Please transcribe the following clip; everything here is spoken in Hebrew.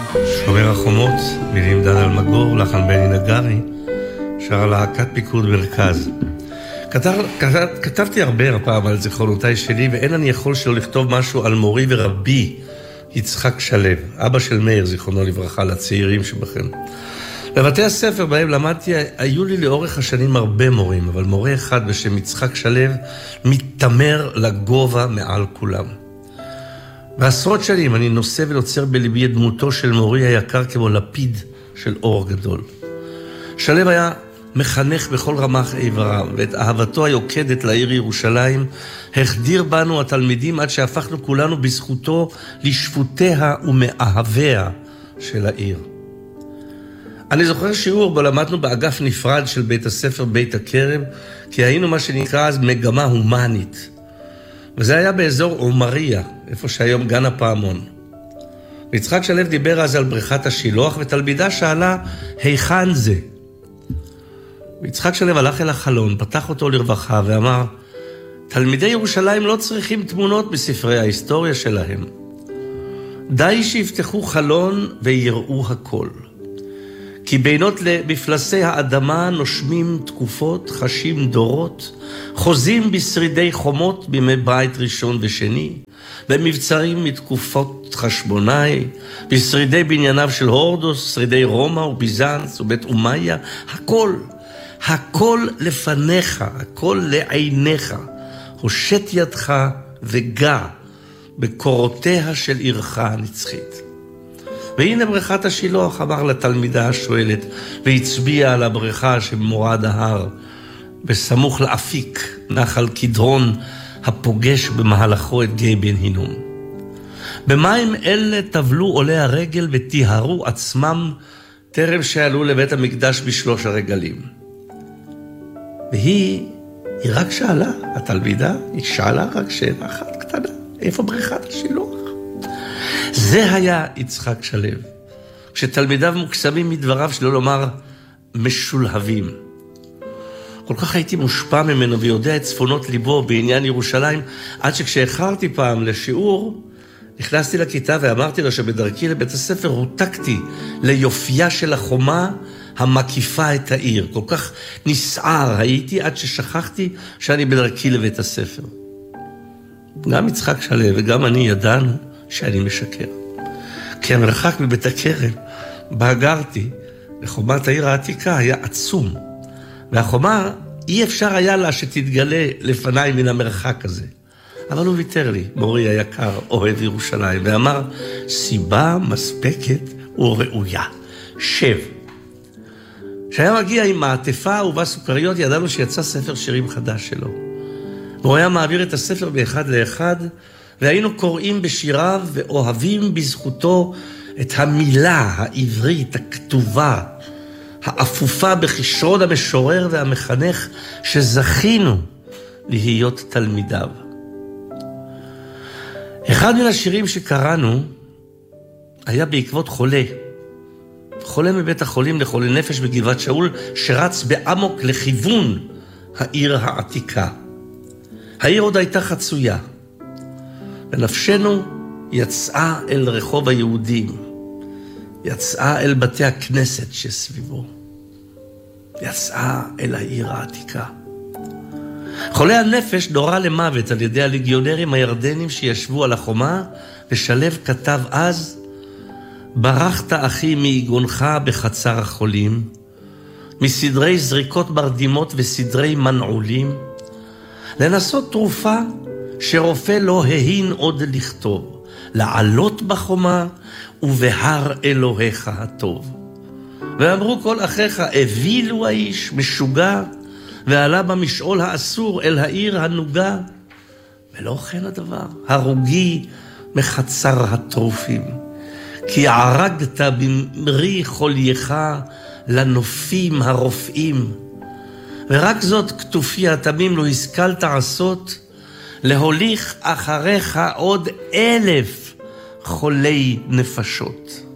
שומר החומות, מילים דן אלמגור, לחן בני נגרי, שר להקת פיקוד מרכז. כתבתי הרבה הפעם על זיכרונותיי שלי, ואין אני יכול שלא לכתוב משהו על מורי ורבי יצחק שלו, אבא של מאיר, זיכרונו לברכה, לצעירים שבכם. בבתי הספר בהם למדתי, היו לי לאורך השנים הרבה מורים, אבל מורה אחד בשם יצחק שלו מתתמר לגובה מעל כולם. בעשרות שנים אני נושא ונוצר בלבי את דמותו של מורי היקר כמו לפיד של אור גדול. שלו היה מחנך בכל רמ"ח איבריו, ואת אהבתו היוקדת לעיר ירושלים החדיר בנו התלמידים עד שהפכנו כולנו בזכותו לשפוטיה ומאהביה של העיר. אני זוכר שיעור בו למדנו באגף נפרד של בית הספר בית הכרם, כי היינו מה שנקרא אז מגמה הומנית. וזה היה באזור עומריה, איפה שהיום גן הפעמון. ויצחק שלו דיבר אז על בריכת השילוח, ותלמידה שאלה, היכן זה? ויצחק שלו הלך אל החלון, פתח אותו לרווחה ואמר, תלמידי ירושלים לא צריכים תמונות בספרי ההיסטוריה שלהם. די שיפתחו חלון ויראו הכל. כי בינות למפלסי האדמה נושמים תקופות, חשים דורות, חוזים בשרידי חומות בימי בית ראשון ושני, במבצרים מתקופות חשבונאי, בשרידי בנייניו של הורדוס, שרידי רומא וביזנץ ובית אומיה, הכל לפניך, הכל לעיניך, הושט ידך וגע בקורותיה של עירך הנצחית. והנה בריכת השילוח, אמר לתלמידה השואלת, והצביע על הבריכה שבמורד ההר, בסמוך לאפיק, נחל קדרון, הפוגש במהלכו את גיא בן הינום. במים אלה טבלו עולי הרגל וטיהרו עצמם, טרם שעלו לבית המקדש בשלוש הרגלים. והיא רק שאלה, התלמידה, היא שאלה רק שאלה אחת קטנה, איפה בריכת השילוח? זה היה יצחק שלו, כשתלמידיו מוקסמים מדבריו, שלא לומר משולהבים. כל כך הייתי מושפע ממנו ויודע את צפונות ליבו בעניין ירושלים, עד שכשאחרתי פעם לשיעור, נכנסתי לכיתה ואמרתי לו שבדרכי לבית הספר הותקתי ליופייה של החומה המקיפה את העיר. כל כך נסער הייתי עד ששכחתי שאני בדרכי לבית הספר. גם יצחק שלו וגם אני ידענו שאני משקר. כי המרחק מבית הכרם, בה גרתי, לחומת העיר העתיקה, היה עצום. והחומה, אי אפשר היה לה שתתגלה לפניי מן המרחק הזה. אבל הוא ויתר לי, מורי היקר, אוהב ירושלים, ואמר, סיבה מספקת וראויה. שב. כשהיה מגיע עם מעטפה ובה סוכריות, ידענו שיצא ספר שירים חדש שלו. הוא היה מעביר את הספר באחד לאחד, והיינו קוראים בשיריו ואוהבים בזכותו את המילה העברית, הכתובה, האפופה בכישרון המשורר והמחנך שזכינו להיות תלמידיו. אחד מן השירים שקראנו היה בעקבות חולה מבית החולים לחולי נפש בגבעת שאול, שרץ בעמוק לכיוון העיר העתיקה. העיר עוד הייתה חצויה, ונפשנו יצאה אל רחוב היהודים, יצאה אל בתי הכנסת שסביבו, יצאה אל העיר העתיקה. חולה הנפש נורה למוות על ידי הליגיונרים הירדנים שישבו על החומה, ושלו כתב אז, ברחת אחי מעיגונך בחצר החולים, מסדרי זריקות מרדימות וסדרי מנעולים, לנסות תרופה שרופא לא ההין עוד לכתוב, לעלות בחומה ובהר אלוהיך הטוב. ואמרו כל אחיך, הבילו האיש משוגע, ועלה במשעול האסור אל העיר הנוגה. ולא כן הדבר, הרוגי מחצר הטרופים, כי ערגת במרי חולייך לנופים הרופאים. ורק זאת כתופי התמים לא השכלת עשות, להוליך אחריך עוד 1,000 חולי נפשות.